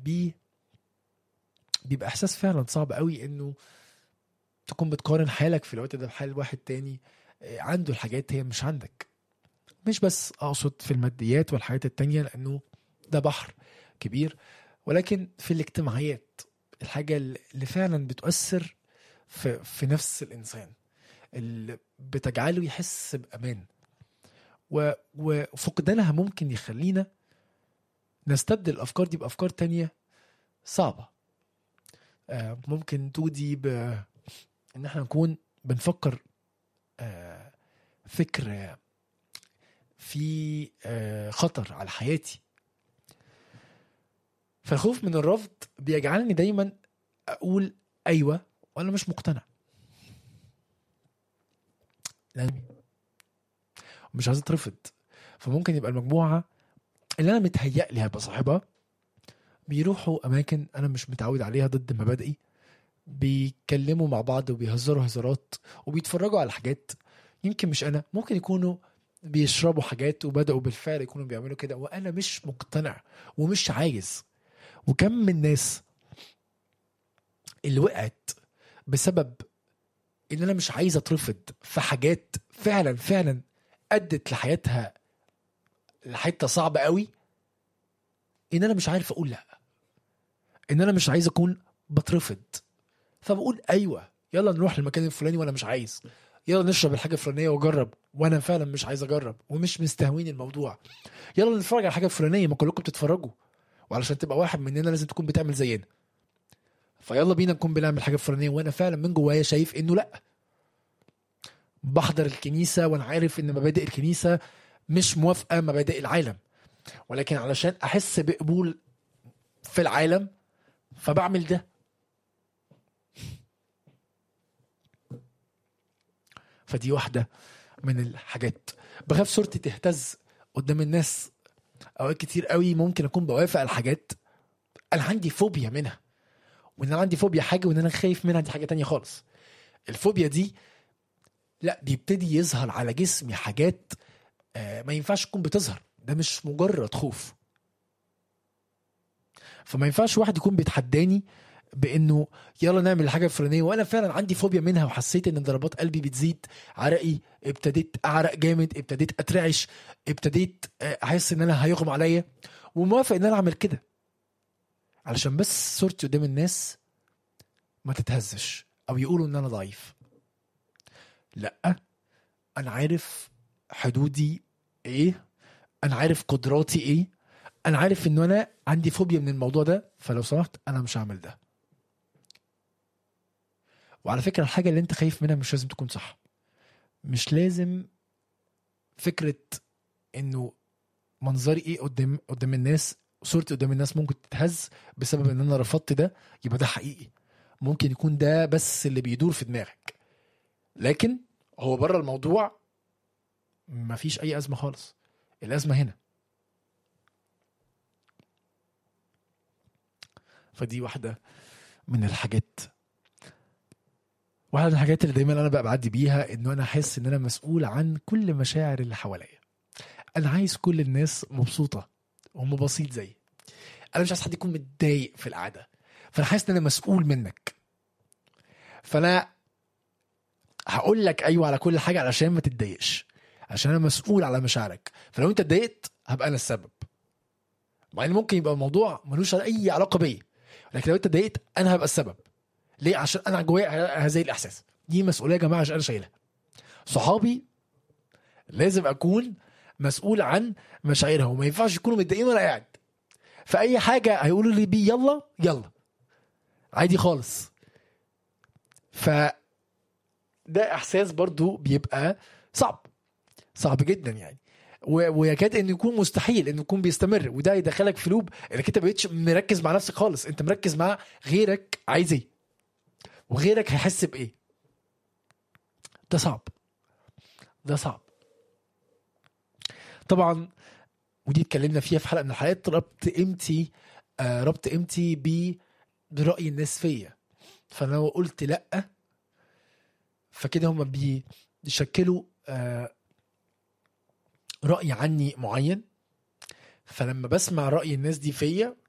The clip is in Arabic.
بيبقى احساس فعلا صعب قوي انه تكون بتقارن حالك في الوقت ده بحال واحد تاني عنده الحاجات هي مش عندك. مش بس اقصد في الماديات والحاجات التانية لانه ده بحر كبير، ولكن في الاجتماعيات، الحاجة اللي فعلا بتؤثر في نفس الانسان، اللي بتجعله يحس بامان، وفقدانها ممكن يخلينا نستبدل الافكار دي بافكار تانية صعبة. ممكن تودي ان احنا نكون بنفكر فكر في خطر على حياتي. فالخوف من الرفض بيجعلني دايما اقول ايوه وانا مش مقتنع، لأني مش عايز اترفض. فممكن يبقى المجموعة اللي انا متهيأ لي هبقى صاحبها بيروحوا اماكن انا مش متعود عليها ضد مبادئي، بيتكلموا مع بعض وبيهزروا هزارات وبيتفرجوا على حاجات يمكن مش انا، ممكن يكونوا بيشربوا حاجات وبدأوا بالفعل يكونوا بيعملوا كده وانا مش مقتنع ومش عايز. وكم من الناس اللي وقعت بسبب ان انا مش عايز اترفض في حاجات فعلا فعلا ادت لحياتها لحته صعبه قوي، ان انا مش عارف اقول لا، ان انا مش عايز اكون بترفض. فبقول ايوه يلا نروح للمكان الفلاني وانا مش عايز، يلا نشرب الحاجه الفلانيه واجرب وانا فعلا مش عايز اجرب ومش مستهوين الموضوع، يلا نتفرج على الحاجه الفلانيه ما كلكم بتتفرجوا، وعلشان تبقى واحد مننا لازم تكون بتعمل زينا، فيلا بينا نكون بنعمل حاجه الفلانيه وانا فعلا من جوايا شايف انه لا. بحضر الكنيسه وانا عارف ان مبادئ الكنيسه مش موافقه مبادئ العالم، ولكن علشان احس بقبول في العالم فبعمل ده. فدي واحده من الحاجات. بخاف صورتي تهتز قدام الناس. اوقات كتير قوي ممكن اكون بوافق على حاجات انا عندي فوبيا منها، وان انا عندي فوبيا حاجه وان انا خايف منها دي حاجه تانية خالص. الفوبيا دي لا بيبتدي يظهر على جسمي حاجات ما ينفعش تكون بتظهر، ده مش مجرد خوف. فما ينفعش واحد يكون بيتحداني بانه يلا نعمل الحاجه الفلانيه وانا فعلا عندي فوبيا منها، وحسيت ان ضربات قلبي بتزيد، عرقي ابتديت اعرق جامد، ابتديت اترعش، ابتديت احس ان انا هيغمى عليا، وموافق ان انا اعمل كده علشان بس صورتي قدام الناس ما تتهزش او يقولوا ان انا ضعيف. لا، انا عارف حدودي ايه، انا عارف قدراتي ايه، انا عارف ان انا عندي فوبيا من الموضوع ده، فلو سمحت انا مش هعمل ده. وعلى فكرة الحاجة اللي انت خايف منها مش لازم تكون صح. مش لازم فكرة انه منظري ايه قدام الناس، صورتي قدام الناس ممكن تتهز بسبب ان انا رفضت ده يبقى ده حقيقي. ممكن يكون ده بس اللي بيدور في دماغك، لكن هو بره الموضوع مفيش اي ازمة خالص. الازمة هنا. فدي واحدة من الحاجات. واحدة من الحاجات اللي دايما انا بقى بعدي بيها انه انا احس ان انا مسؤول عن كل مشاعر اللي حواليا. انا عايز كل الناس مبسوطة وهم بسيط زي انا، مش عايز حد يكون متضايق في القعدة، فانا حاسس ان انا مسؤول منك، فانا هقول لك ايوه على كل حاجة علشان ما تتضايقش، عشان انا مسؤول على مشاعرك. فلو انت اتضايقت هبقى انا السبب، مع ان ممكن يبقى الموضوع ملوش اي علاقة بيا، لكن لو انت اتضايقت انا هبقى السبب. ليه؟ عشان انا جوايا هذه الاحساس. دي مسؤولية يا جماعة عشان انا شايلها. صحابي لازم اكون مسؤول عن مشاعرهم، وما ينفعش يكونوا متضايقين وانا قاعد، فاي حاجه هيقولوا لي بيه يلا يلا عادي خالص. فده احساس برضو بيبقى صعب جدا يعني، ويكاد انه يكون مستحيل انه يكون بيستمر، وده يدخلك في لوب انك انت بقيتش مركز مع نفسك خالص، انت مركز مع غيرك عايز ايه وغيرك هيحس بايه. ده صعب، ده صعب طبعا. ودي اتكلمنا فيها في حلقه من الحلقات، ربط قيمتي برأي الناس فيا. فانا لو قلت لا فكده هم بيشكلوا رأي عني معين، فلما بسمع رأي الناس دي فيا